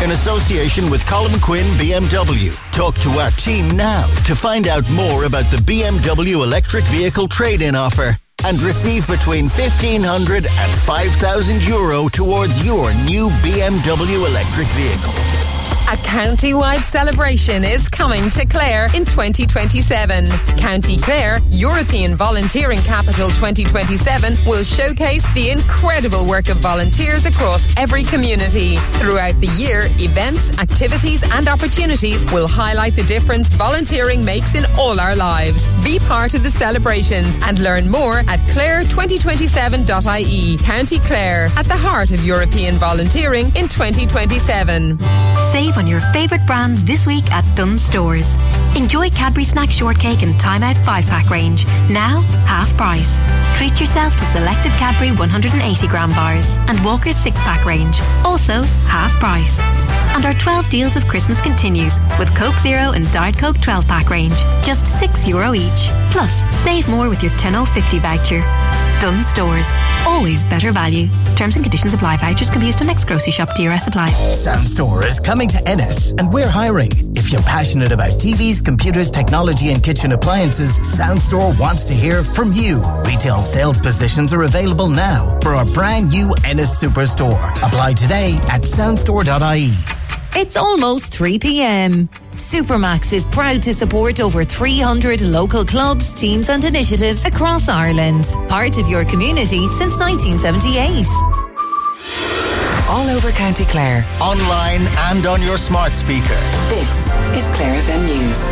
in association with Colin Quinn BMW. Talk to our team now to find out more about the BMW electric vehicle trade-in offer and receive between €1,500 and €5,000 towards your new BMW electric vehicle. A county-wide celebration is coming to Clare in 2027. County Clare European Volunteering Capital 2027 will showcase the incredible work of volunteers across every community. Throughout the year, events, activities and opportunities will highlight the difference volunteering makes in all our lives. Be part of the celebrations and learn more at clare2027.ie. County Clare, at the heart of European volunteering in 2027. Save on your favourite brands this week at Dunnes Stores. Enjoy Cadbury Snack Shortcake and Time Out 5-pack range, now half price. Treat yourself to selected Cadbury 180-gram bars and Walker's 6-pack range, also half price. And our 12 deals of Christmas continues with Coke Zero and Diet Coke 12-pack range, just €6 each. Plus, save more with your 10.50 voucher. Dunnes Stores, always better value. Terms and conditions apply. Vouchers can be used on next grocery shop. DRS applies. Sound Store is coming to Ennis and we're hiring. If you're passionate about TVs, computers, technology and kitchen appliances, Sound Store wants to hear from you. Retail sales positions are available now for our brand new Ennis Superstore. Apply today at soundstore.ie. It's almost 3 p.m. Supermax is proud to support over 300 local clubs, teams and initiatives across Ireland. Part of your community since 1978. All over County Clare. Online and on your smart speaker. This is Clare FM News.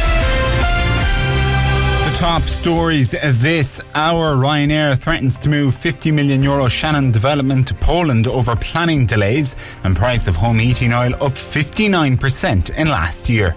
Top stories this hour. Ryanair threatens to move €50 million Shannon development to Poland over planning delays, and price of home heating oil up 59% in last year.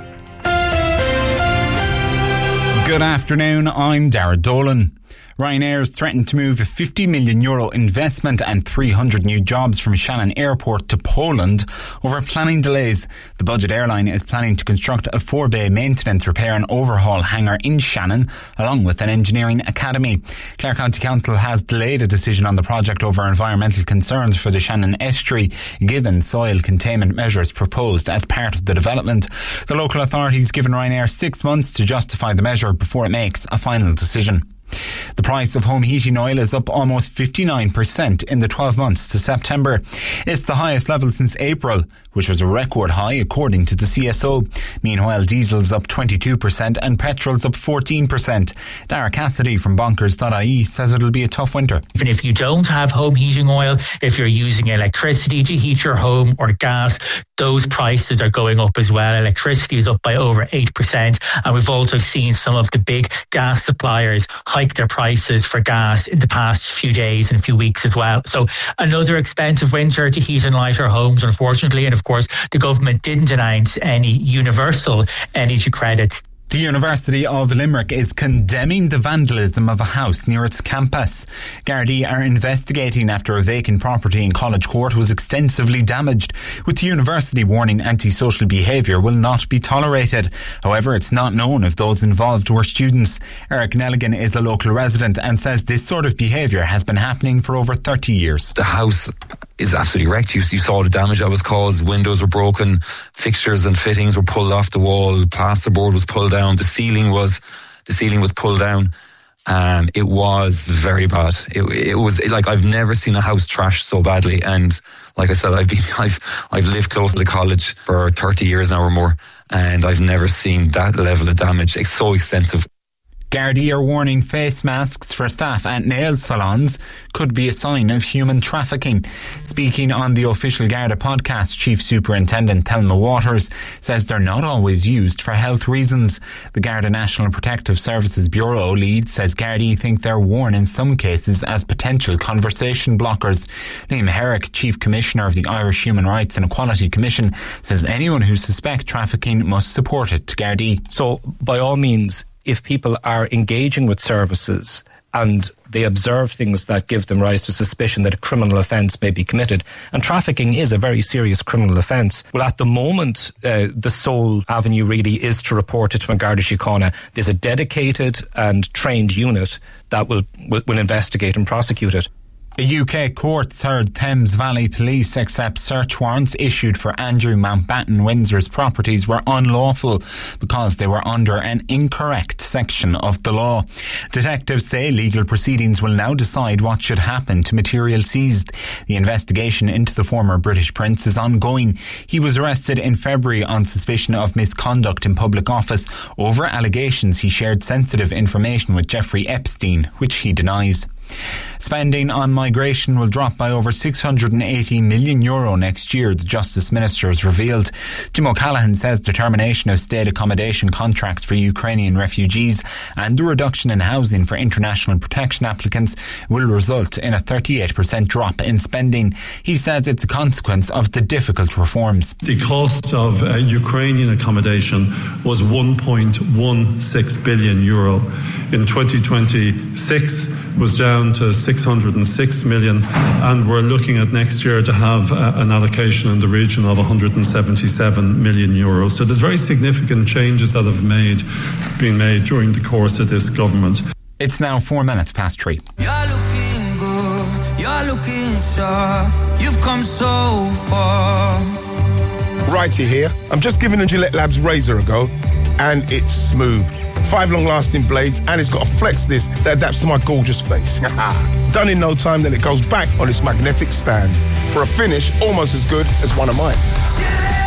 Good afternoon, I'm Darragh Dolan. Ryanair has threatened to move a €50 million investment and 300 new jobs from Shannon Airport to Poland over planning delays. The budget airline is planning to construct a 4-bay maintenance, repair and overhaul hangar in Shannon, along with an engineering academy. Clare County Council has delayed a decision on the project over environmental concerns for the Shannon estuary, given soil containment measures proposed as part of the development. The local authorities given Ryanair 6 months to justify the measure before it makes a final decision. The price of home heating oil is up almost 59% in the 12 months to September. It's the highest level since April, which was a record high according to the CSO. Meanwhile, diesel's up 22% and petrol's up 14%. Dara Cassidy from bonkers.ie says it'll be a tough winter. Even if you don't have home heating oil, if you're using electricity to heat your home or gas, those prices are going up as well. Electricity is up by over 8%, and we've also seen some of the big gas suppliers hike their prices for gas in the past few days and few weeks as well. So another expensive winter to heat and light our homes, unfortunately. And of course, the government didn't announce any universal energy credits. The University of Limerick is condemning the vandalism of a house near its campus. Gardaí are investigating after a vacant property in College Court was extensively damaged, with the university warning antisocial behaviour will not be tolerated. However, it's not known if those involved were students. Eric Nelligan is a local resident and says this sort of behaviour has been happening for over 30 years. The house is absolutely wrecked. You saw the damage that was caused. Windows were broken, fixtures and fittings were pulled off the wall, plasterboard was pulled down, the ceiling was pulled down. It was very bad. It was like I've never seen a house trashed so badly. And like I said, I've lived close to the college for 30 years now or more, and I've never seen that level of damage. It's so extensive. Gardaí are warning face masks for staff at nail salons could be a sign of human trafficking. Speaking on the official Garda podcast, Chief Superintendent Thelma Waters says they're not always used for health reasons. The Garda National Protective Services Bureau lead says Gardaí think they're worn in some cases as potential conversation blockers. Liam Herrick, Chief Commissioner of the Irish Human Rights and Equality Commission, says anyone who suspects trafficking must support it to Gardaí. So, by all means, if people are engaging with services and they observe things that give them rise to suspicion that a criminal offence may be committed, and trafficking is a very serious criminal offence, well, at the moment, the sole avenue really is to report it to An Garda Síochána. There's a dedicated and trained unit that will investigate and prosecute it. A UK court heard Thames Valley Police accept search warrants issued for Andrew Mountbatten Windsor's properties were unlawful because they were under an incorrect section of the law. Detectives say legal proceedings will now decide what should happen to material seized. The investigation into the former British prince is ongoing. He was arrested in February on suspicion of misconduct in public office over allegations he shared sensitive information with Jeffrey Epstein, which he denies. Spending on migration will drop by over €680 million next year, the Justice Minister has revealed. Jim O'Callaghan says determination of state accommodation contracts for Ukrainian refugees and the reduction in housing for international protection applicants will result in a 38% drop in spending. He says it's a consequence of the difficult reforms. The cost of Ukrainian accommodation was €1.16 billion. In 2026 was down to 606 million, and we're looking at next year to have an allocation in the region of 177 million euros. So there's very significant changes that have been made during the course of this government. It's now 3 minutes past 3. You're looking good, you're looking sharp, you've come so far. Righty here. I'm just giving the Gillette Labs razor a go, and it's smooth. 5 long-lasting blades, and it's got a flex disc that adapts to my gorgeous face. Done in no time, then it goes back on its magnetic stand for a finish almost as good as one of mine.